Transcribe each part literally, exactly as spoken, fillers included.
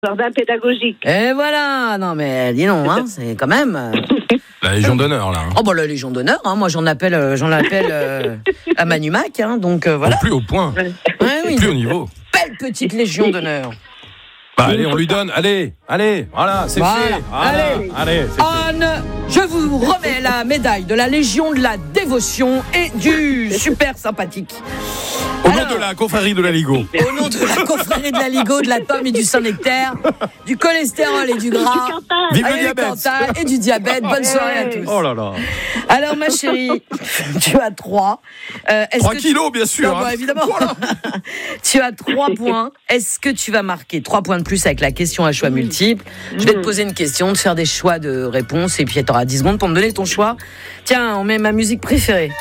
Jardin pédagogique. Et voilà, non mais dis non, hein, c'est quand même. euh, La Légion d'honneur, là. hein. Oh bah la Légion d'honneur, hein, moi j'en appelle, euh, j'en appelle euh, à Manumac, hein, donc euh, voilà. Au plus haut point, Ouais, oui, plus haut une niveau. belle petite Légion d'honneur. Bah allez, on lui donne, allez, allez, voilà, c'est Voilà. fait. Voilà, Allez. allez, c'est fait. Anne, je vous remets la médaille de la Légion de la dévotion et du super sympathique. Au nom Alors, de la confrérie de la Ligo. au nom de la confrérie de la Ligo, de la pomme et du Saint-Nectaire, du cholestérol et du gras, Vive le et, diabète. Cantal et du diabète. Bonne soirée à tous. Oh là là. Alors ma chérie, tu as trois. Euh, est-ce trois que kilos, bien sûr. Non, bah, hein. évidemment. Tu as trois points. Est-ce que tu vas marquer trois points de plus avec la question à choix multiples? Je vais te poser une question, te faire des choix de réponse et puis tu auras dix secondes pour me donner ton choix. Tiens, on met ma musique préférée.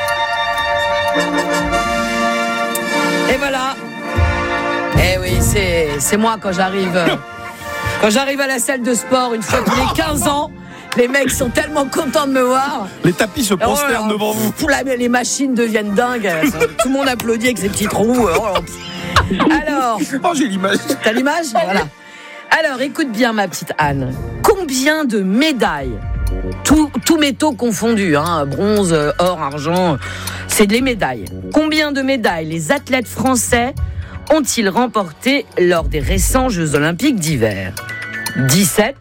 Et voilà. Eh oui, c'est, c'est moi quand j'arrive euh, quand j'arrive à la salle de sport une fois tous les quinze ans. Les mecs sont tellement contents de me voir. Les tapis se prosternent Oh, devant vous. pff, la- les machines deviennent dingues. Tout le monde applaudit avec ses petits trous. Oh, alors, Oh, j'ai l'image. t'as l'image? Voilà. Alors, écoute bien, ma petite Anne. Combien de médailles, tous tous métaux confondus, hein, bronze, or, argent, c'est les médailles. Combien de médailles les athlètes français ont-ils remporté lors des récents Jeux Olympiques d'hiver? dix-sept,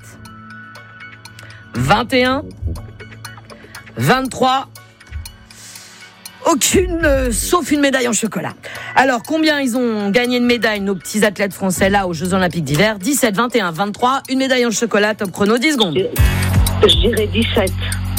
vingt et un, vingt-trois, aucune, euh, sauf une médaille en chocolat. Alors, combien ils ont gagné de médailles, nos petits athlètes français, là, aux Jeux Olympiques d'hiver? dix-sept, vingt et un, vingt-trois, une médaille en chocolat, top chrono, dix secondes. Je dirais dix-sept.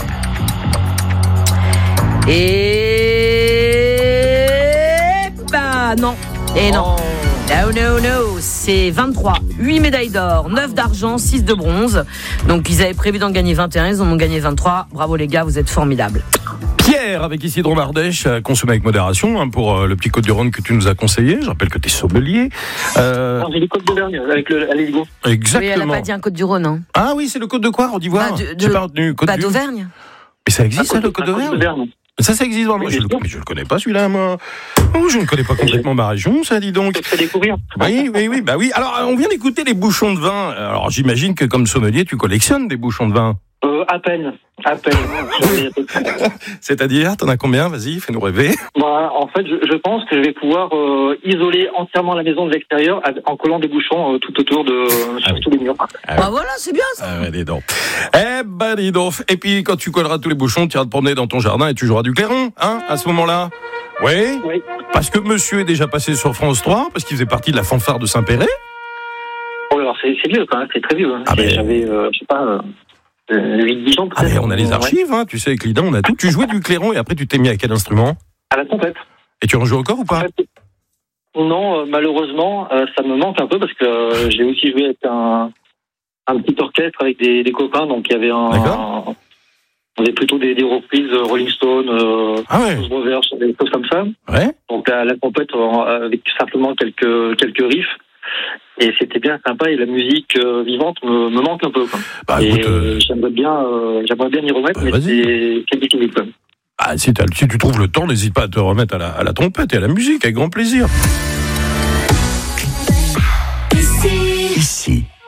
Et... bah non. Et non. No, no, no, c'est vingt-trois. huit médailles d'or, neuf d'argent, six de bronze. Donc, ils avaient prévu d'en gagner vingt et un, ils en ont gagné vingt-trois. Bravo les gars, vous êtes formidables. Pierre, avec Isidro Mardèche, à consommer avec modération, hein, pour euh, le petit Côte-du-Rhône que tu nous as conseillé. Je rappelle que tu es sommelier. Euh, J'ai les côtes d'Auvergne avec le, la Ligo. Oui, exactement. elle n'a pas dit un Côte-du-Rhône, hein. Ah oui, c'est le Côte de quoi, on dit voir. Bah, de- J'ai de- pas retenu. Côte Pas du- d'Auvergne. Mais ça existe, ça, le Côte d'Auvergne. d'Auvergne. Ça, ça existe vraiment. Oui, Je le, bien sûr. mais je le connais pas, celui-là, moi. Oh, je ne connais pas complètement ma région, ça, dis donc. Je te fais découvrir. Oui, oui, oui, bah oui. Alors, on vient d'écouter les bouchons de vin. Alors, j'imagine que comme sommelier, tu collectionnes des bouchons de vin. Euh, à peine. À peine. C'est-à-dire, t'en as combien? Vas-y, fais-nous rêver. Moi, en fait, je, je pense que je vais pouvoir euh, isoler entièrement la maison de l'extérieur avec- en collant des bouchons euh, tout autour de sur oui. tous les murs. Ah Bah voilà, c'est bien ça. Ah ouais, dis donc. Eh ben, dis donc. Et puis, quand tu colleras tous les bouchons, tu iras te promener dans ton jardin et tu joueras du clairon, hein, à ce moment-là. Oui. Oui. Parce que monsieur est déjà passé sur France trois, parce qu'il faisait partie de la fanfare de Saint-Péret. Oh, alors c'est c'est vieux quand même, c'est très vieux. Hein. Ah, C'est- ben- J'avais, euh, je sais pas, euh, huit dix ans Ah, peut-être. mais on a les Ouais. archives, hein, tu sais, avec Lida, on a tout. Tu jouais du clairon et après, tu t'es mis à quel instrument? À la trompette. Et tu en joues encore ou pas? Non, euh, malheureusement, euh, ça me manque un peu parce que euh, j'ai aussi joué avec un, un petit orchestre avec des, des copains, donc il y avait un. D'accord. un- on faisait plutôt des, des reprises euh, Rolling Stone, euh, Ah ouais. Blues Brothers, des choses comme ça. Ouais. Donc la, la trompette euh, avec simplement quelques quelques riffs. Et c'était bien sympa et la musique euh, vivante me, me manque un peu. Quoi. Bah, et écoute, euh, j'aimerais bien, euh, j'aimerais bien y remettre, bah, mais vas-y. c'est c'est difficile. Quoi. Ah, si, t'as- si tu trouves le temps, n'hésite pas à te remettre à la, à la trompette et à la musique, avec grand plaisir. Ici. Ici.